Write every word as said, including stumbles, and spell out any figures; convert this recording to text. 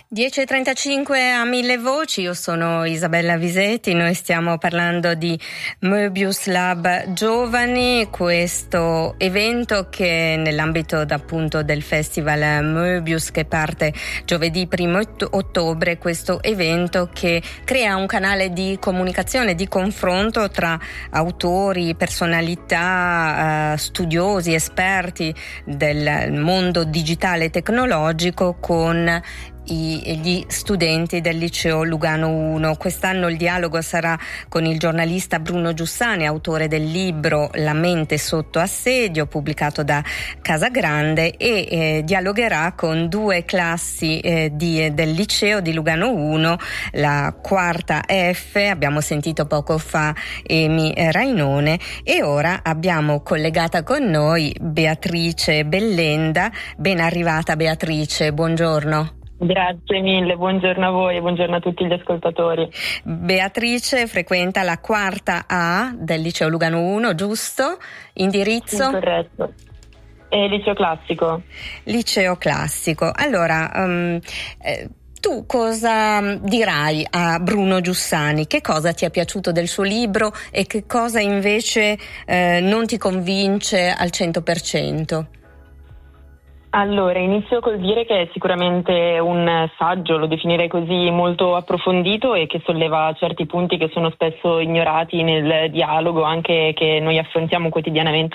dieci e trentacinque a Mille Voci, io sono Isabella Visetti, noi stiamo parlando di Möbius Lab Giovani, questo evento che nell'ambito appunto del Festival Möbius che parte giovedì primo ottobre, questo evento che crea un canale di comunicazione, di confronto tra autori, personalità, eh, studiosi, esperti del mondo digitale e tecnologico con gli studenti del liceo Lugano uno. Quest'anno il dialogo sarà con il giornalista Bruno Giussani, autore del libro La mente sotto assedio, pubblicato da Casagrande, e eh, dialogherà con due classi eh, di, del liceo di Lugano uno, la quarta F, abbiamo sentito poco fa Emi Rainone, e ora abbiamo collegata con noi Beatrice Bellenda. Ben arrivata Beatrice, buongiorno. Grazie mille, buongiorno a voi e buongiorno a tutti gli ascoltatori. Beatrice frequenta la quarta A del liceo Lugano uno, giusto? Indirizzo? Sì, corretto. È liceo classico. Liceo classico. Allora, um, eh, tu cosa dirai a Bruno Giussani? Che cosa ti è piaciuto del suo libro e che cosa invece eh, non ti convince al cento per cento? Allora, inizio col dire che è sicuramente un saggio, lo definirei così, molto approfondito e che solleva certi punti che sono spesso ignorati nel dialogo anche che noi affrontiamo quotidianamente